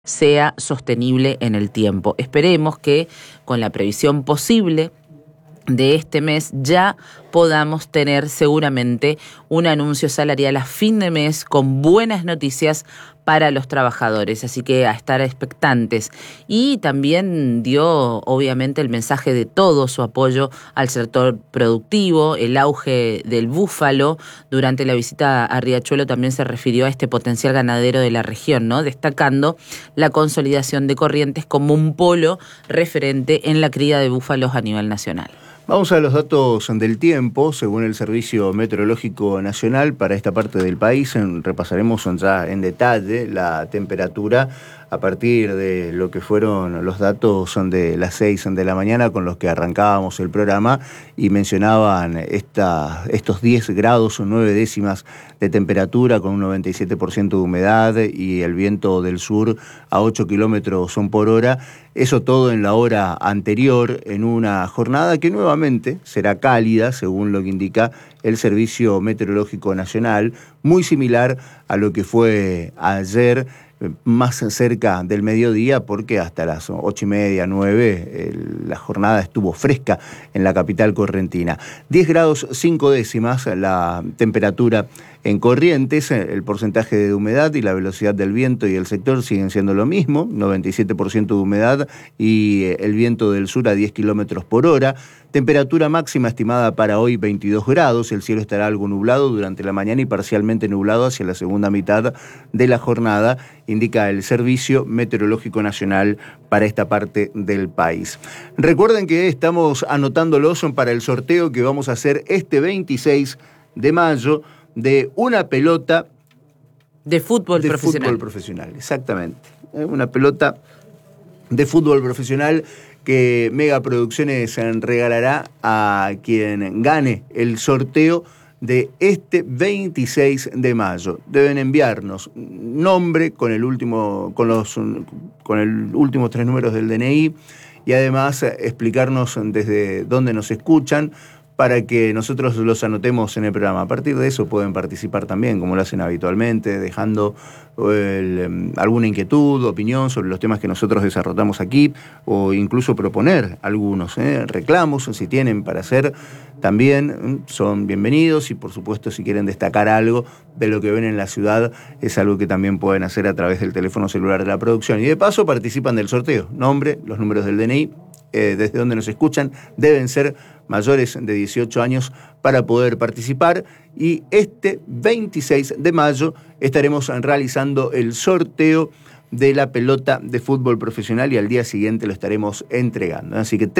sea sostenible en el tiempo. Esperemos que con la previsión posible de este mes ya podamos tener seguramente un anuncio salarial a fin de mes con buenas noticias para los trabajadores, así que a estar expectantes. Y también dio obviamente el mensaje de todo su apoyo al sector productivo, el auge del búfalo. Durante la visita a Riachuelo también se refirió a este potencial ganadero de la región, ¿no? Destacando la consolidación de Corrientes como un polo referente en la cría de búfalos a nivel nacional. Vamos a los datos del tiempo. Según el Servicio Meteorológico Nacional, para esta parte del país repasaremos ya en detalle la temperatura a partir de lo que fueron los datos de las 6 de la mañana con los que arrancábamos el programa y mencionaban estos 10 grados o 9 décimas de temperatura con un 97% de humedad y el viento del sur a 8 kilómetros por hora. Eso todo en la hora anterior, en una jornada que nuevamente será cálida, según lo que indica el Servicio Meteorológico Nacional, muy similar a lo que fue ayer, más cerca del mediodía, porque hasta las 8:30, 9, la jornada estuvo fresca en la capital correntina. 10 grados 5 décimas la temperatura en Corrientes, el porcentaje de humedad y la velocidad del viento y el sector siguen siendo lo mismo, 97% de humedad y el viento del sur a 10 kilómetros por hora. Temperatura máxima estimada para hoy 22 grados, el cielo estará algo nublado durante la mañana y parcialmente nublado hacia la segunda mitad de la jornada, indica el Servicio Meteorológico Nacional para esta parte del país. Recuerden que estamos anotándolos para el sorteo que vamos a hacer este 26 de mayo de una pelota de fútbol profesional. Fútbol profesional, exactamente. Una pelota de fútbol profesional que Mega Producciones regalará a quien gane el sorteo de este 26 de mayo. Deben enviarnos nombre con los últimos 3 números del DNI y además explicarnos desde dónde nos escuchan para que nosotros los anotemos en el programa. A partir de eso pueden participar también, como lo hacen habitualmente, dejando alguna inquietud, opinión sobre los temas que nosotros desarrollamos aquí, o incluso proponer algunos reclamos, si tienen para hacer, también son bienvenidos, y por supuesto si quieren destacar algo de lo que ven en la ciudad, es algo que también pueden hacer a través del teléfono celular de la producción. Y de paso participan del sorteo, nombre, los números del DNI, desde donde nos escuchan, deben ser mayores de 18 años para poder participar, y este 26 de mayo estaremos realizando el sorteo de la pelota de fútbol profesional y al día siguiente lo estaremos entregando. Así que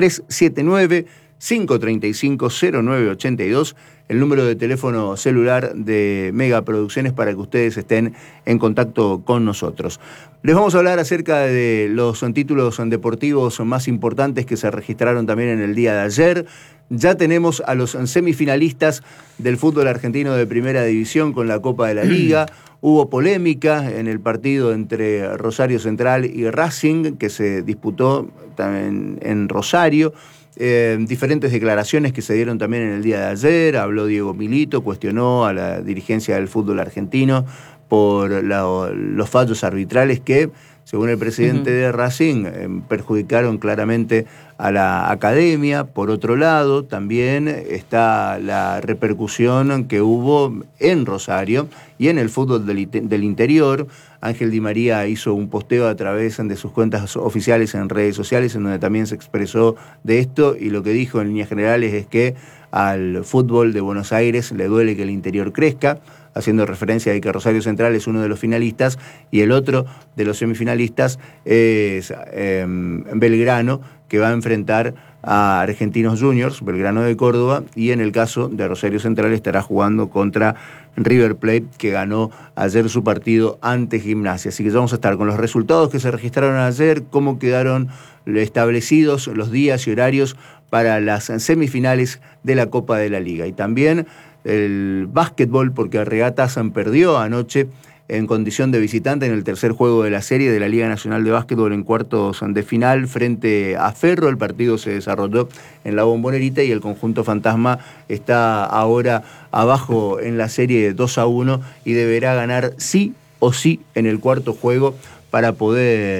379-535-0982, el número de teléfono celular de Mega Producciones para que ustedes estén en contacto con nosotros. Les vamos a hablar acerca de los títulos deportivos más importantes que se registraron también en el día de ayer. Ya tenemos a los semifinalistas del fútbol argentino de Primera División con la Copa de la Liga. Hubo polémica en el partido entre Rosario Central y Racing, que se disputó también en Rosario. Diferentes declaraciones que se dieron también en el día de ayer. Habló Diego Milito, cuestionó a la dirigencia del fútbol argentino por los fallos arbitrales que, según el presidente de Racing, perjudicaron claramente a la academia. Por otro lado, también está la repercusión que hubo en Rosario y en el fútbol del interior. Ángel Di María hizo un posteo a través de sus cuentas oficiales en redes sociales en donde también se expresó de esto, y lo que dijo en líneas generales es que al fútbol de Buenos Aires le duele que el interior crezca, haciendo referencia a que Rosario Central es uno de los finalistas y el otro de los semifinalistas es Belgrano, que va a enfrentar a Argentinos Juniors, Belgrano de Córdoba, y en el caso de Rosario Central estará jugando contra River Plate, que ganó ayer su partido ante Gimnasia. Así que ya vamos a estar con los resultados que se registraron ayer, cómo quedaron establecidos los días y horarios para las semifinales de la Copa de la Liga. Y también el básquetbol, porque Regatas perdió anoche en condición de visitante en el tercer juego de la serie de la Liga Nacional de Básquetbol en cuartos de final frente a Ferro. El partido se desarrolló en la Bombonerita y el conjunto fantasma está ahora abajo en la serie 2-1 y deberá ganar sí o sí en el cuarto juego para poder